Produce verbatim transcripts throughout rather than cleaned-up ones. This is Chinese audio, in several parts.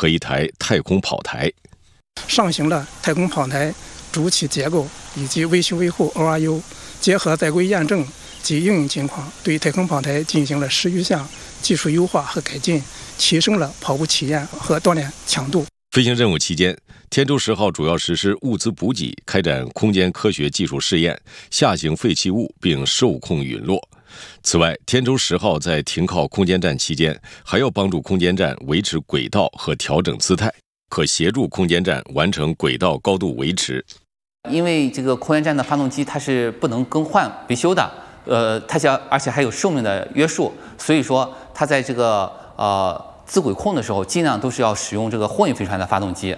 和一台太空跑台。 上行了太空跑台主体结构以及维修维护 O R U， 结合在轨验证及应用情况，对太空跑台进行了十余项技术优化和改进，提升了跑步体验和锻炼强度。 飞行任务期间，天舟十号主要实施物资补给，开展空间科学技术试验，下行废弃物并受控陨落。此外，天舟十号在停靠空间站期间，还要帮助空间站维持轨道和调整姿态，可协助空间站完成轨道高度维持。 因为这个空间站的发动机它是不能更换维修的，呃，它想而且还有寿命的约束，所以说它在这个呃自轨控的时候，尽量都是要使用这个货运飞船的发动机。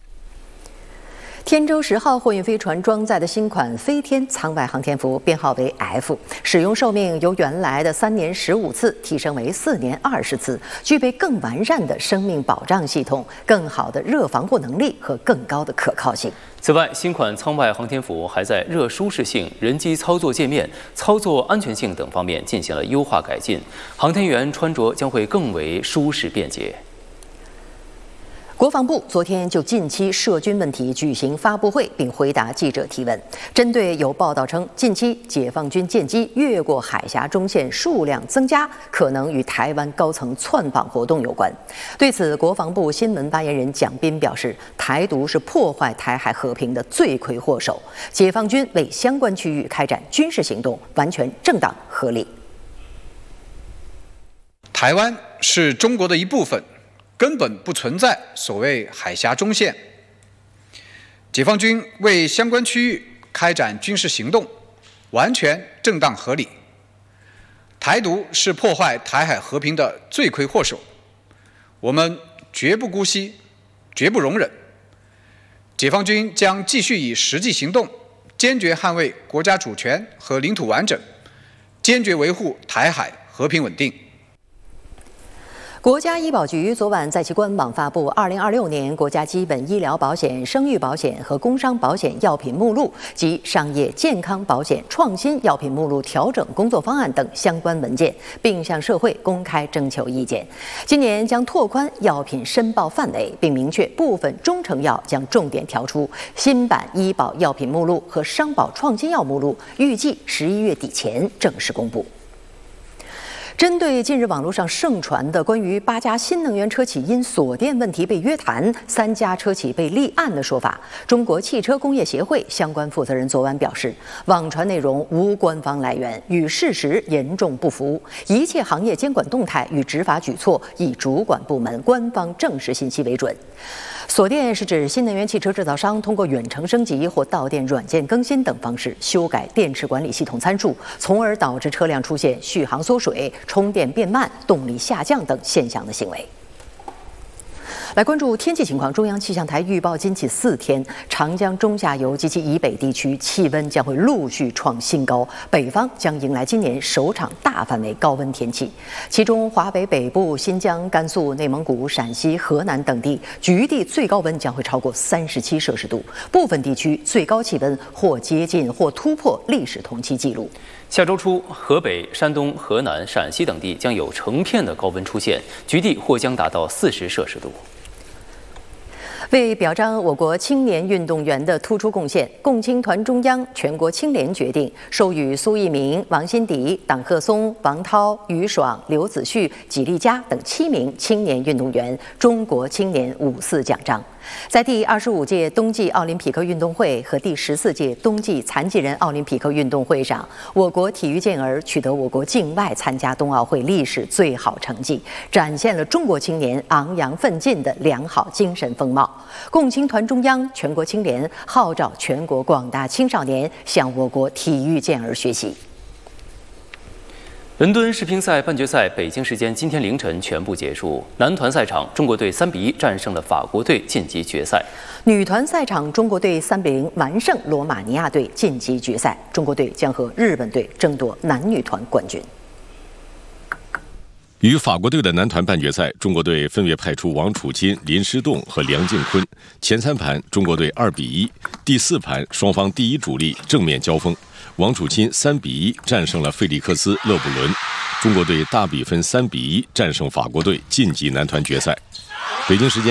天舟十号货运飞船装载的新款飞天舱外航天服编号为 F， 使用寿命由原来的三年十五次提升为四年二十次，具备更完善的生命保障系统、更好的热防护能力和更高的可靠性。 此外，新款舱外航天服还在热舒适性、人机操作界面、操作安全性等方面进行了优化改进，航天员穿着将会更为舒适便捷。 国防部昨天就近期涉军问题举行发布会，并回答记者提问。针对有报道称近期解放军舰机越过海峡中线数量增加，可能与台湾高层窜访活动有关。对此，国防部新闻发言人蒋斌表示，台独是破坏台海和平的罪魁祸首，解放军为相关区域开展军事行动完全正当合理。 台湾是中国的一部分，根本不存在所谓海峡中线。解放军为相关区域开展军事行动，完全正当合理。台独是破坏台海和平的罪魁祸首，我们绝不姑息，绝不容忍。解放军将继续以实际行动，坚决捍卫国家主权和领土完整，坚决维护台海和平稳定。 国家医保局昨晚在其官网发布二零二六年国家基本医疗保险、生育保险和工伤保险药品目录及商业健康保险创新药品目录调整工作方案等相关文件，并向社会公开征求意见。今年将拓宽药品申报范围，并明确部分中成药将重点调出新版医保药品目录和商保创新药目录，预计十一月底前正式公布。针对近日网络上盛传的关于八家新能源车企因锁电问题被约谈，三家车企被立案的说法，中国汽车工业协会相关负责人昨晚表示，网传内容无官方来源，与事实严重不符，一切行业监管动态与执法举措以主管部门官方正式信息为准。锁电是指新能源汽车制造商通过远程升级或到店软件更新等方式修改电池管理系统参数，从而导致车辆出现续航缩水、充电变慢、动力下降等现象的行为。来关注天气情况，中央气象台预报，今起四天，长江中下游及其以北地区气温将会陆续创新高，北方将迎来今年首场大范围高温天气。其中，华北北部、新疆、甘肃、内蒙古、陕西、河南等地局地最高温将会超过三十七摄氏度，部分地区最高气温或接近或突破历史同期纪录。 下周初，河北、山东、河南、陕西等地将有成片的高温出现，局地或将达到四十摄氏度。 为表彰我国青年运动员的突出贡献，共青团中央、全国青联决定授予苏翊鸣、王新迪、党鹤松、王涛、于爽、刘子旭、纪丽佳等七名青年运动员中国青年五四奖章。在第二十五届冬季奥林匹克运动会和第十四届冬季残疾人奥林匹克运动会上，我国体育健儿取得我国境外参加冬奥会历史最好成绩，展现了中国青年昂扬奋进的良好精神风貌。共青团中央、全国青联号召全国广大青少年向我国体育健儿学习。 伦敦世乒赛半决赛，北京时间今天凌晨全部结束。男团赛场，中国队三比一战胜了法国队，晋级决赛； 女团赛场，中国队三比零完胜罗马尼亚队，晋级决赛。中国队将和日本队争夺男女团冠军。 与法国队的男团半决赛，中国队分别派出王楚钦、林诗栋和梁靖昆。前三盘，中国队二比一；第四盘，双方第一主力正面交锋。王楚钦三比一战胜了费利克斯·勒布伦，中国队大比分三比一战胜法国队，晋级男团决赛。北京时间